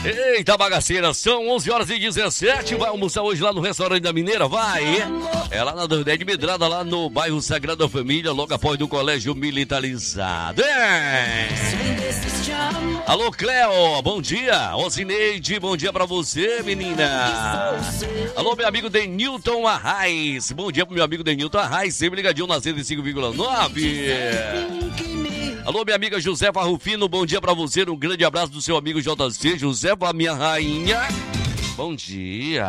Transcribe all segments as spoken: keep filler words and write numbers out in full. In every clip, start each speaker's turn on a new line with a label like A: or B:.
A: Eita, bagaceira, são onze horas e dezessete. Vai almoçar hoje lá no restaurante da Mineira? Vai! É lá na Dordé de Medrada, lá no bairro Sagrada Família, logo após do colégio militarizado. É. Alô, Cleo, bom dia. Osineide, bom dia pra você, menina. Alô, meu amigo Denilton Arraes. Bom dia pro meu amigo Denilton Arraes, sempre ligadinho na cento e cinco vírgula nove. Alô, minha amiga Josefa Rufino, bom dia pra você, um grande abraço do seu amigo J C, Josefa, minha rainha, bom dia.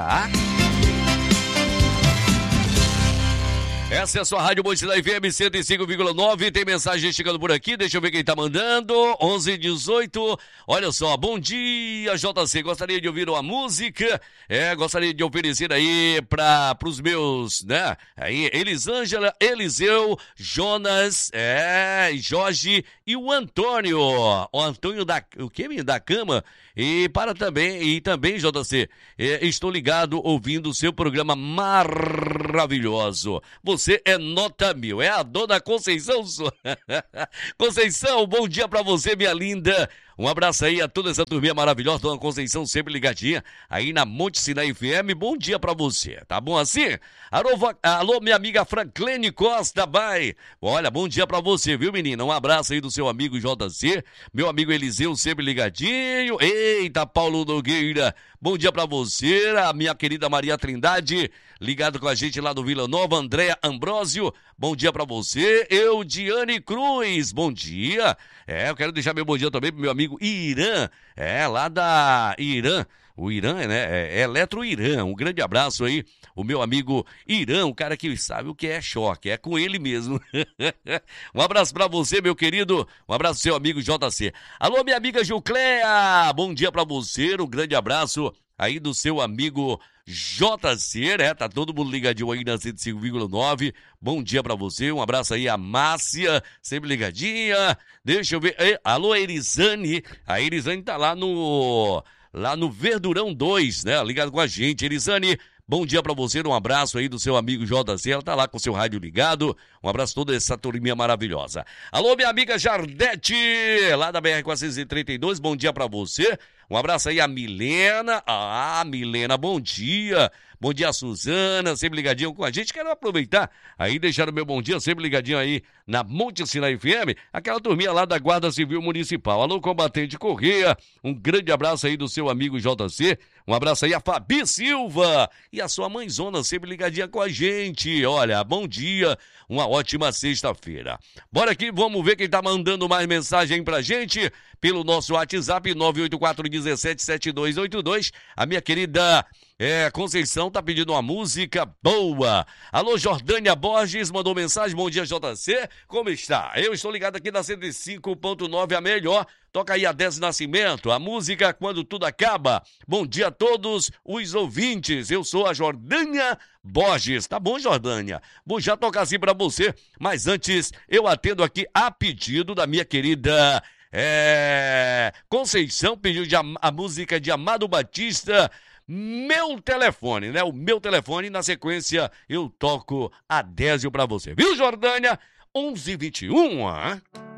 A: Essa é a sua Rádio Mocidade F M cento e cinco vírgula nove, tem mensagem chegando por aqui, deixa eu ver quem tá mandando, onze e dezoito, olha só, bom dia J C, gostaria de ouvir uma música, é, gostaria de oferecer aí para os meus, né, aí Elisângela, Eliseu, Jonas, é, Jorge e o Antônio, o Antônio da, o que, da Cama, e para também, e também J C, é, estou ligado ouvindo o seu programa maravilhoso, você é nota mil, é a dona Conceição. Conceição, bom dia pra você, minha linda. Um abraço aí a toda essa turminha maravilhosa, dona Conceição sempre ligadinha aí na Monte Sinai F M. Bom dia pra você, tá bom assim? Alô, alô minha amiga Franklene Costa, bye. Olha, bom dia pra você, viu, menina? Um abraço aí do seu amigo J C, meu amigo Eliseu sempre ligadinho. Eita, Paulo Nogueira, bom dia pra você, a minha querida Maria Trindade, ligado com a gente lá do Vila Nova, Andréa Ambrósio, bom dia pra você. Eu, Diane Cruz, bom dia. É, eu quero deixar meu bom dia também pro meu amigo Irã, é, lá da Irã, o Irã, né, é Eletro Irã, um grande abraço aí, o meu amigo Irã, um cara que sabe o que é choque, é com ele mesmo. Um abraço pra você, meu querido, um abraço pro seu amigo J C. Alô, minha amiga Gilcléa, bom dia pra você, um grande abraço aí do seu amigo J C, né? Tá todo mundo ligadinho aí na cento e cinco vírgula nove. Bom dia pra você, um abraço aí a Márcia, sempre ligadinha. Deixa eu ver. Ei, alô, Erisane. A Erisane tá lá no lá no Verdurão dois, né? Ligado com a gente, Erisane. Bom dia pra você, um abraço aí do seu amigo J C, ela tá lá com o seu rádio ligado, um abraço a toda essa turminha maravilhosa. Alô, minha amiga Jardete, lá da B R quatrocentos e trinta e dois, bom dia pra você, um abraço aí a Milena, ah, Milena, bom dia, bom dia a Suzana, sempre ligadinho com a gente, quero aproveitar aí, deixar o meu bom dia, sempre ligadinho aí na Monte Sinai F M, aquela turminha lá da Guarda Civil Municipal. Alô, combatente Correia, um grande abraço aí do seu amigo J C, um abraço aí a Fabi Silva e a sua mãezona sempre ligadinha com a gente. Olha, bom dia, uma ótima sexta-feira. Bora aqui, vamos ver quem tá mandando mais mensagem pra gente pelo nosso WhatsApp nove oito quatro um sete sete dois oito dois. A minha querida é, Conceição tá pedindo uma música boa. Alô, Jordânia Borges mandou mensagem, bom dia J C, como está? Eu estou ligado aqui na cento e cinco ponto nove, a melhor. Toca aí a dez Nascimento, a música Quando Tudo Acaba. Bom dia a todos os ouvintes, eu sou a Jordânia Borges. Tá bom, Jordânia? Vou já tocar assim pra você, mas antes eu atendo aqui a pedido da minha querida é, Conceição, pediu de, a, a música de Amado Batista, Meu Telefone, né? O Meu Telefone, na sequência eu toco a Désio pra você. Viu, Jordânia? onze e vinte e um, ah?